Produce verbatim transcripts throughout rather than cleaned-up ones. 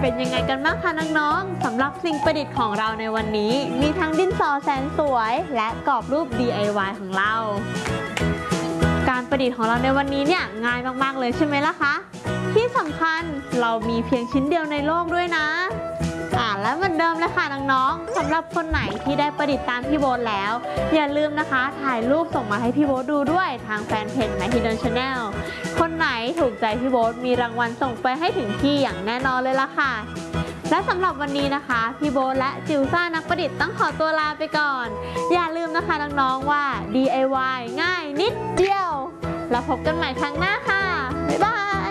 เป็นยังไงกันบ้างคะน้องๆสำหรับสิ่งประดิษฐ์ของเราในวันนี้มีทั้งดินสอแสนสวยและกรอบรูป ดี ไอ วาย ของเราการประดิษฐ์ของเราในวันนี้เนี่ยง่ายมากๆเลยใช่ไหมล่ะคะที่สำคัญเรามีเพียงชิ้นเดียวในโลกด้วยนะอ่าและเหมือนเดิมเลยค่ะน้องๆสำหรับคนไหนที่ได้ประดิษฐ์ตามพี่โบ๊ทแล้วอย่าลืมนะคะถ่ายรูปส่งมาให้พี่โบ๊ทดูด้วยทางแฟนเพจ Mathidon Channel คนไหนถูกใจพี่โบ๊ทมีรางวัลส่งไปให้ถึงที่อย่างแน่นอนเลยล่ะค่ะและสำหรับวันนี้นะคะพี่โบ๊ทและจิวซ่านักประดิษฐ์ต้องขอตัวลาไปก่อนอย่าลืมนะคะน้องๆว่า ดี ไอ วาย ง่ายนิดเดียวแล้วพบกันใหม่ครั้งหน้าค่ะบ๊ายบาย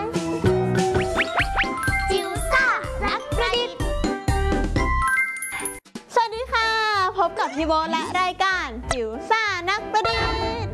จิวซ่านักประดิษฐ์สวัสดีค่ะพบกับพี่โบ๊ทและรายการจิวซ่านักประดิษฐ์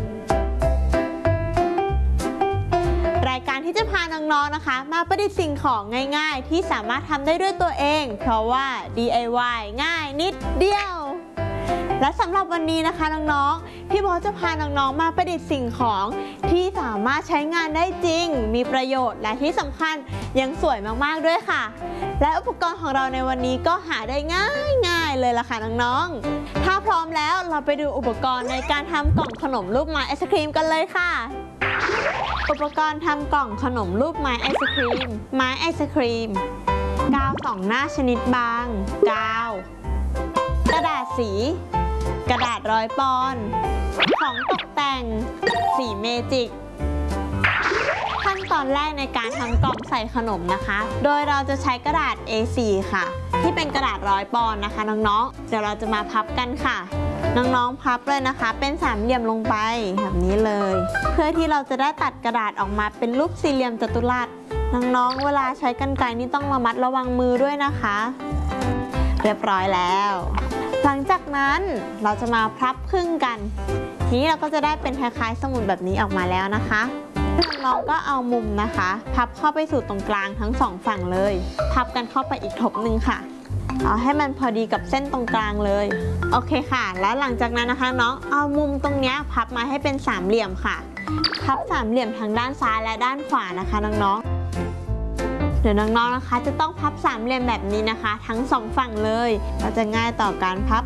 รายการที่จะพาน้องๆนะคะมาประดิษฐ์สิ่งของง่ายๆที่สามารถทำได้ด้วยตัวเองเพราะว่า ดี ไอ วาย ง่ายนิดเดียวและสำหรับวันนี้นะคะน้องๆพี่โบ๊ทจะพาน้องๆมาประดิษฐ์สิ่งของที่สามารถใช้งานได้จริงมีประโยชน์และที่สำคัญยังสวยมากๆด้วยค่ะและอุปกรณ์ของเราในวันนี้ก็หาได้ง่ายๆเลยล่ะค่ะน้องๆถ้าพร้อมแล้วเราไปดูอุปกรณ์ในการทำกล่องขนมรูปไม้ไอศครีมกันเลยค่ะอุปกรณ์ทำกล่องขนมรูปไม้ไอศครีมไม้ไอศครีมกาวสองหน้าชนิดบางกาวกระดาษสีกระดาษร้อยปอนด์ของตกแต่งสีเมจิกขั้นตอนแรกในการทำกล่องใส่ขนมนะคะโดยเราจะใช้กระดาษ เอ โฟร์ ค่ะที่เป็นกระดาษร้อยปอนด์นะคะน้องๆเดี๋ยวเราจะมาพับกันค่ะน้องๆพับเลยนะคะเป็นสามเหลี่ยมลงไปแบบนี้เลยเพื่อที่เราจะได้ตัดกระดาษออกมาเป็นรูปสี่เหลี่ยมจัตุรัสน้องๆเวลาใช้กรรไกรนี่ต้องระมัดระวังมือด้วยนะคะเรียบร้อยแล้วหลังจากนั้นเราจะมาพับครึ่งกันทีนี้เราก็จะได้เป็นคล้ายๆสมุดแบบนี้ออกมาแล้วนะคะน้องๆก็เอามุมนะคะพับเข้าไปสู่ตรงกลางทั้งสองฝั่งเลยพับกันเข้าไปอีกทบหนึ่งค่ะเอาให้มันพอดีกับเส้นตรงกลางเลยโอเคค่ะแล้วหลังจากนั้นนะคะน้องเอามุมตรงนี้พับมาให้เป็นสามเหลี่ยมค่ะพับสามเหลี่ยมทางด้านซ้ายและด้านขวานะคะน้องๆเดี๋ยวน้องๆนะคะจะต้องพับสามเหลี่ยมแบบนี้นะคะทั้งสองฝั่งเลยเราจะง่ายต่อการพับ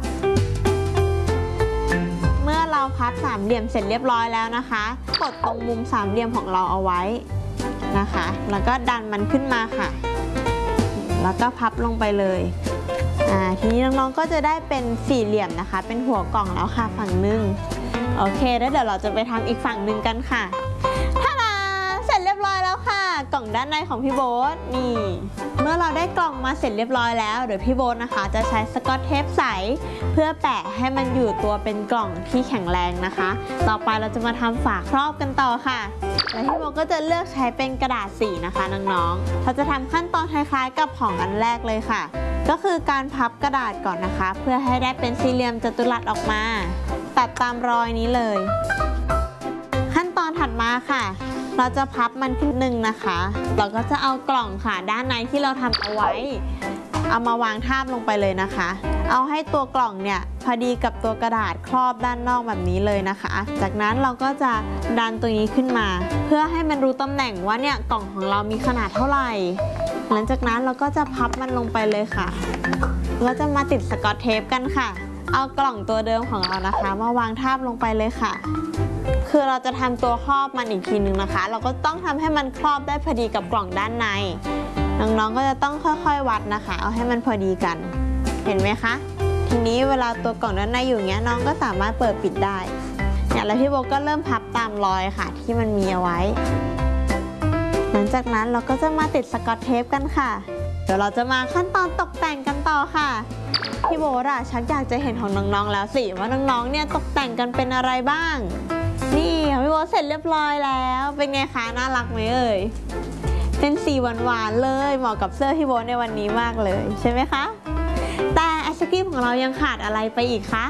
เมื่อเราพับสามเหลี่ยมเสร็จเรียบร้อยแล้วนะคะกดตรงมุมสามเหลี่ยมของเราเอาไว้นะคะแล้วก็ดันมันขึ้นมาค่ะแล้วก็พับลงไปเลยอ่าทีนี้น้องๆก็จะได้เป็นสี่เหลี่ยมนะคะเป็นหัวกล่องแล้วค่ะฝั่งหนึ่งโอเคแล้วเดี๋ยวเราจะไปทำอีกฝั่งหนึ่งกันค่ะท่าดาเสร็จเรียบร้อยแล้วค่ะกล่องด้านในของพี่โบ๊ทนี่เมื่อเราได้กล่องมาเสร็จเรียบร้อยแล้วเดี๋ยวพี่โบ๊ทนะคะจะใช้สกอตเทปใสเพื่อแปะให้มันอยู่ตัวเป็นกล่องที่แข็งแรงนะคะต่อไปเราจะมาทำฝาครอบกันต่อค่ะและพี่โบ๊ทก็จะเลือกใช้เป็นกระดาษสีนะคะน้องๆเราจะทำขั้นตอนคล้ายๆกับของอันแรกเลยค่ะก็คือการพับกระดาษก่อนนะคะเพื่อให้ได้เป็นสี่เหลี่ยมจัตุรัสออกมาตัดตามรอยนี้เลยขั้นตอนถัดมาค่ะเราจะพับมันขึ้นหนึ่งนะคะเราก็จะเอากล่องค่ะด้านในที่เราทำเอาไว้เอามาวางทาบลงไปเลยนะคะเอาให้ตัวกล่องเนี่ยพอดีกับตัวกระดาษครอบด้านนอกแบบนี้เลยนะคะจากนั้นเราก็จะดันตัวนี้ขึ้นมาเพื่อให้มันรู้ตำแหน่งว่าเนี่ยกล่องของเรามีขนาดเท่าไหร่หลังจากนั้นเราก็จะพับมันลงไปเลยค่ะแล้วจะมาติดสกอตเทปกันค่ะเอากล่องตัวเดิมของเรานะคะมาวางทาบลงไปเลยค่ะคือเราจะทำตัวครอบมันอีกทีนึงนะคะเราก็ต้องทำให้มันครอบได้พอดีกับกล่องด้านในน้องๆก็จะต้องค่อยๆวัดนะคะเอาให้มันพอดีกันเห็นไหมคะทีนี้เวลาตัวกล่องด้านในอยู่อย่างเงี้ยน้องก็สามารถเปิดปิดได้เนี่ยแล้วพี่โบก็เริ่มพับตามรอยค่ะที่มันมีเอาไว้หลังจากนั้นเราก็จะมาติดสกอตเทปกันค่ะเดี๋ยวเราจะมาขั้นตอนตกแต่งกันต่อค่ะพี่โบอะชักอยากจะเห็นของน้องๆแล้วสิว่าน้องๆเนี่ยตกแต่งกันเป็นอะไรบ้างนี่พี่โบเสร็จเรียบร้อยแล้วเป็นไงคะน่ารักไหมเอ่ยเป็นสีหวานๆเลยเหมาะกับเสื้อพี่โบในวันนี้มากเลยใช่ไหมคะแต่ไอศกรีมของเรายังขาดอะไรไปอีกคะ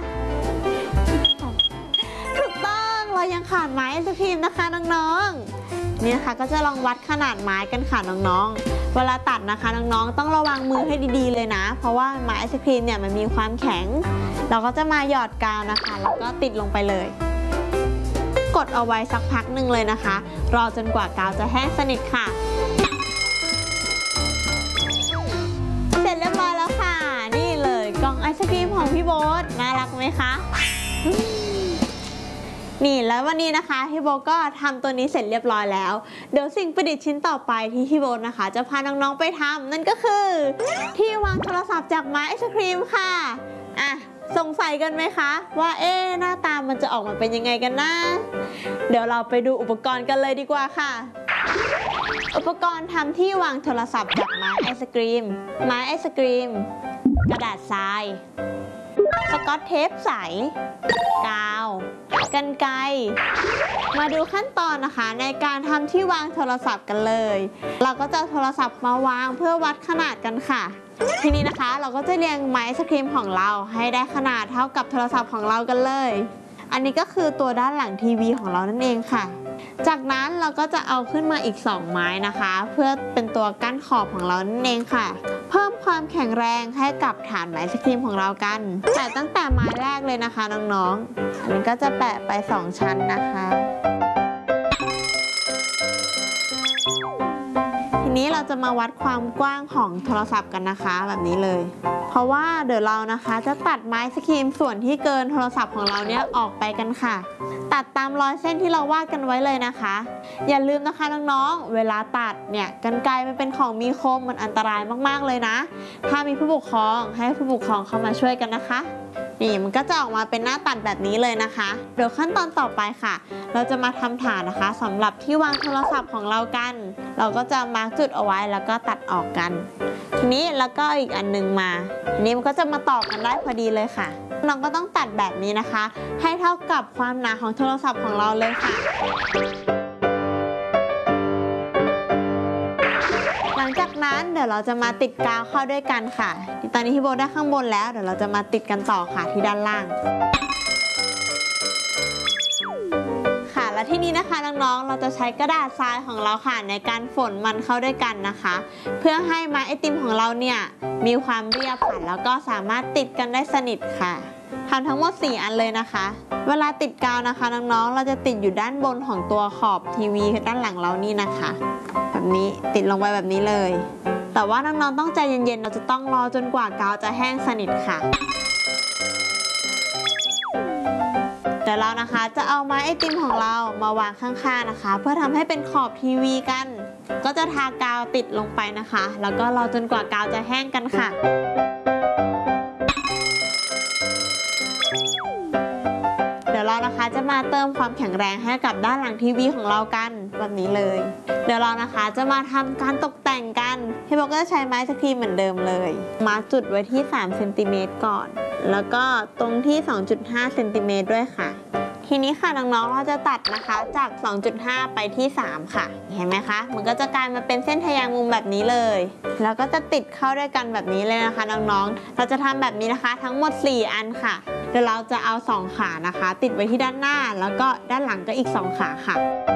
ถูกต้องเรายังขาดไม้ไอศกรีมนะคะน้องๆนี่นะคะก็จะลองวัดขนาดไม้กันค่ะน้องๆเวลาตัดนะคะน้องๆต้องระวังมือให้ดีๆเลยนะเพราะว่าไม้ไอศกรีมเนี่ยมันมีความแข็งเราก็จะมาหยอดกาวนะคะแล้วก็ติดลงไปเลยกดเอาไว้สักพักหนึ่งเลยนะคะรอจนกว่ากาวจะแห้งสนิทค่ะไหมคะนี่แล้ววันนี้นะคะพี่โบก็ทำตัวนี้เสร็จเรียบร้อยแล้วเดี๋ยวสิ่งประดิษฐ์ชิ้นต่อไปที่พี่โบนะคะจะพาน้องๆไปทำนั่นก็คือที่วางโทรศัพท์จากไม้ไอศครีมค่ะอ่ะสงสัยกันไหมคะว่าเอ๊ะหน้าตามันจะออกมาเป็นยังไงกันนะเดี๋ยวเราไปดูอุปกรณ์กันเลยดีกว่าค่ะอุปกรณ์ทำที่วางโทรศัพท์จากไม้ไอศกรีมไม้ไอศกรีมกระดาษทรายสกอตเทปใสกาวกรรไกรมาดูขั้นตอนนะคะในการทำที่วางโทรศัพท์กันเลยเราก็จะโทรศัพท์มาวางเพื่อวัดขนาดกันค่ะทีนี้นะคะเราก็จะเรียงไม้ไอศครีมของเราให้ได้ขนาดเท่ากับโทรศัพท์ของเรากันเลยอันนี้ก็คือตัวด้านหลังทีวีของเรานั่นเองค่ะจากนั้นเราก็จะเอาขึ้นมาอีกสองไม้นะคะเพื่อเป็นตัวกั้นขอบของเรานั่นเองค่ะเพิ่มความแข็งแรงให้กับฐานไม้ไอศครีมของเรากันแต่ตั้งแต่ไม้แรกเลยนะคะน้องๆอันนี้ก็จะแปะไปสองชั้นนะคะทีนี้เราจะมาวัดความกว้างของโทรศัพท์กันนะคะแบบนี้เลยเพราะว่าเดี๋ยวเรานะคะจะตัดไม้ไอศกรีมส่วนที่เกินโทรศัพท์ของเราเนี่ยออกไปกันค่ะตัดตามรอยเส้นที่เราวาดกันไว้เลยนะคะอย่าลืมนะคะน้องๆเวลาตัดเนี่ยกรรไกรมันเป็นของมีคมมันอันตรายมากๆเลยนะถ้ามีผู้ปกครองให้ผู้ปกครองเข้ามาช่วยกันนะคะนี่มันก็จะออกมาเป็นหน้าตัดแบบนี้เลยนะคะเดี๋ยวขั้นตอนต่อไปค่ะเราจะมาทำฐานนะคะสำหรับที่วางโทรศัพท์ของเรากันเราก็จะมาร์กจุดเอาไว้แล้วก็ตัดออกกันทีนี้แล้วก็อีกอันนึงมาทีนี้มันก็จะมาต่อกันได้พอดีเลยค่ะเราก็ต้องตัดแบบนี้นะคะให้เท่ากับความหนาของโทรศัพท์ของเราเลยค่ะหลังจากนั้นเดี๋ยวเราจะมาติดกาวเข้าด้วยกันค่ะตอนนี้พี่โบได้ข้างบนแล้วเดี๋ยวเราจะมาติดกันต่อค่ะที่ด้านล่างค่ะและที่นี้นะคะน้องๆเราจะใช้กระดาษทรายของเราค่ะในการฝนมันเข้าด้วยกันนะคะเพื่อให้ไม้ไอติมของเราเนี่ยมีความเรียบค่ะแล้วก็สามารถติดกันได้สนิทค่ะทำทั้งหมดสี่อันเลยนะคะเวลาติดกาวนะคะน้องๆเราจะติดอยู่ด้านบนของตัวขอบทีวีด้านหลังเรานี่นะคะแบบนี้ติดลงไปแบบนี้เลยแต่ว่าน้องๆต้องใจเย็นๆเราจะต้องรอจนกว่ากาวจะแห้งสนิทค่ะเดี๋ยวเรานะคะจะเอาไม้ไอติมของเรามาวางข้างๆนะคะเพื่อทำให้เป็นขอบทีวีกันก็จะทากาวติดลงไปนะคะแล้วก็รอจนกว่ากาวจะแห้งกันค่ะเดี๋ยวเรานะคะจะมาเติมความแข็งแรงให้กับด้านหลังทีวีของเรากันแบบนี้เลยเดี๋ยวเรานะคะจะมาทำการตกแต่งกันพี่โบก็จะใช้ไม้ไอศกรีมเหมือนเดิมเลยมาร์คจุดไว้ที่สามเซนติเมตรก่อนแล้วก็ตรงที่ สองจุดห้าเซนติเมตรด้วยค่ะทีนี้ค่ะน้องๆเราจะตัดนะคะจาก สองจุดห้า ไปที่สามค่ะเห็นไหมคะมันก็จะกลายมาเป็นเส้นทะแยงมุมแบบนี้เลยแล้วก็จะติดเข้าด้วยกันแบบนี้เลยนะคะน้องๆเราจะทำแบบนี้นะคะทั้งหมดสี่อันค่ะเดี๋ยวเราจะเอาสองขานะคะติดไว้ที่ด้านหน้าแล้วก็ด้านหลังก็อีกสองขาค่ะ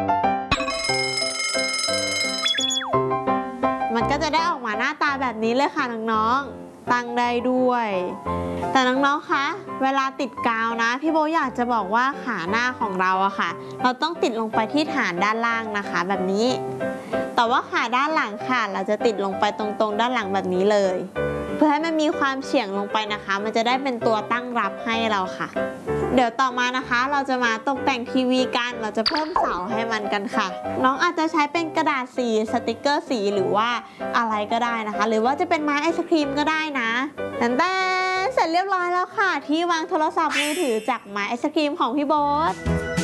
มันก็จะได้ออกมาหน้าตาแบบนี้เลยค่ะน้องๆตั้งได้ด้วยแต่น้องๆคะเวลาติดกาวนะพี่โบอยากจะบอกว่าขาหน้าของเราอะค่ะเราต้องติดลงไปที่ฐานด้านล่างนะคะแบบนี้แต่ว่าขาด้านหลังค่ะเราจะติดลงไปตรงๆด้านหลังแบบนี้เลยเพื่อให้มันมีความเฉียงลงไปนะคะมันจะได้เป็นตัวตั้งรับให้เราค่ะเดี๋ยวต่อมานะคะเราจะมาตกแต่งทีวีกันเราจะเพิ่มเสาให้มันกันค่ะน้องอาจจะใช้เป็นกระดาษสีสติกเกอร์สีหรือว่าอะไรก็ได้นะคะหรือว่าจะเป็นไม้ไอศครีมก็ได้นะแต่แต่เสร็จเรียบร้อยแล้วค่ะที่วางโทรศัพท์มือถือจากไม้ไอศครีมของพี่โบ๊ท